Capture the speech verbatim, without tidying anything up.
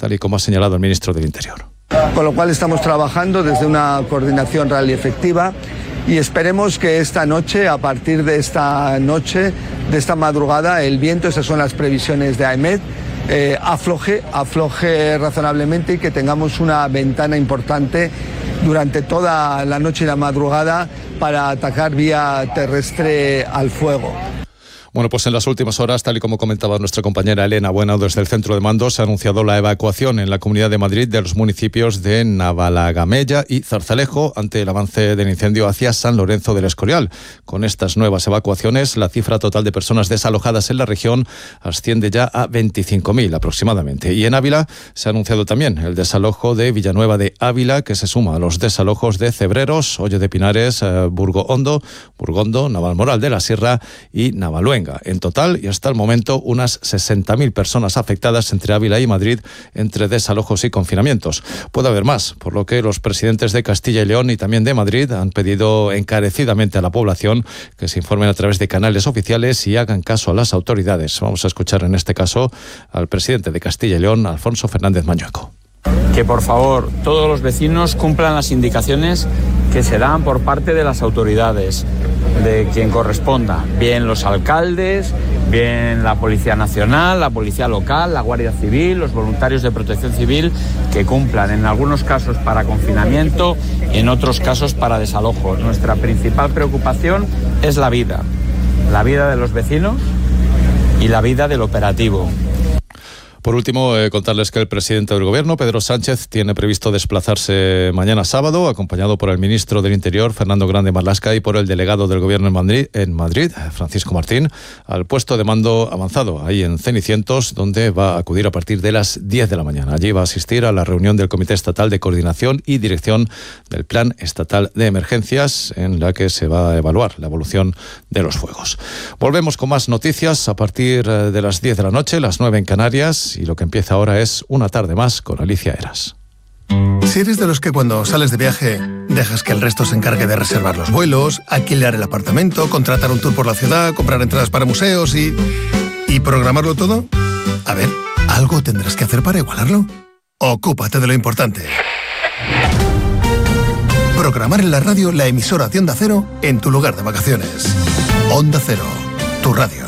tal y como ha señalado el ministro del Interior. Con lo cual estamos trabajando desde una coordinación real y efectiva y esperemos que esta noche, a partir de esta noche, de esta madrugada, el viento, esas son las previsiones de AEMET, eh, afloje, afloje razonablemente y que tengamos una ventana importante durante toda la noche y la madrugada para atacar vía terrestre al fuego. Bueno, pues en las últimas horas, tal y como comentaba nuestra compañera Elena Bueno desde el centro de mando, se ha anunciado la evacuación en la Comunidad de Madrid de los municipios de Navalagamella y Zarzalejo ante el avance del incendio hacia San Lorenzo del Escorial. Con estas nuevas evacuaciones, la cifra total de personas desalojadas en la región asciende ya a veinticinco mil aproximadamente. Y en Ávila se ha anunciado también el desalojo de Villanueva de Ávila, que se suma a los desalojos de Cebreros, Hoyo de Pinares, eh, Burgo Hondo, Burgondo, Navalmoral de la Sierra y Navaluenga. En total, y hasta el momento, unas sesenta mil personas afectadas entre Ávila y Madrid entre desalojos y confinamientos. Puede haber más, por lo que los presidentes de Castilla y León y también de Madrid han pedido encarecidamente a la población que se informen a través de canales oficiales y hagan caso a las autoridades. Vamos a escuchar en este caso al presidente de Castilla y León, Alfonso Fernández Mañueco. Que por favor todos los vecinos cumplan las indicaciones que se dan por parte de las autoridades, de quien corresponda, bien los alcaldes, bien la Policía Nacional, la Policía Local, la Guardia Civil, los voluntarios de Protección Civil, que cumplan en algunos casos para confinamiento, en otros casos para desalojo. Nuestra principal preocupación es la vida, la vida de los vecinos y la vida del operativo. Por último, eh, contarles que el presidente del Gobierno, Pedro Sánchez, tiene previsto desplazarse mañana sábado, acompañado por el ministro del Interior, Fernando Grande Marlaska, y por el delegado del Gobierno en Madrid, en Madrid, Francisco Martín, al puesto de mando avanzado, ahí en Cenicientos, donde va a acudir a partir de las diez de la mañana. Allí va a asistir a la reunión del Comité Estatal de Coordinación y Dirección del Plan Estatal de Emergencias, en la que se va a evaluar la evolución de los fuegos. Volvemos con más noticias a partir de las diez de la noche, las nueve en Canarias. Y lo que empieza ahora es Una tarde más con Alicia Eras. Si eres de los que cuando sales de viaje dejas que el resto se encargue de reservar los vuelos, alquilar el apartamento, contratar un tour por la ciudad, comprar entradas para museos y... ¿y programarlo todo? A ver, algo tendrás que hacer para igualarlo. Ocúpate de lo importante. Programar en la radio la emisora de Onda Cero en tu lugar de vacaciones. Onda Cero, tu radio.